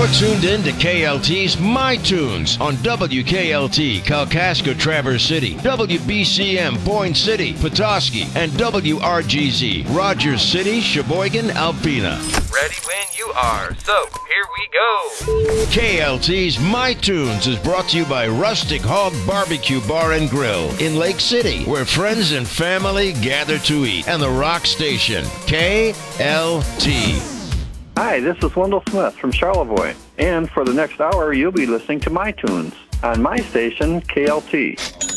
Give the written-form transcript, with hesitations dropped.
You're tuned in to KLT's My Tunes on WKLT, Kalkaska, Traverse City, WBCM, Boyne City, Petoskey, and WRGZ, Rogers City, Sheboygan, Alpena. Ready when you are, so here we go. KLT's My Tunes is brought to you by Rustic Hog Barbecue Bar and Grill in Lake City, where friends and family gather to eat, and the Rock Station, KLT. Hi, this is Wendell Smith from Charlevoix, and for the next hour, you'll be listening to My Tunes on my station, KLT.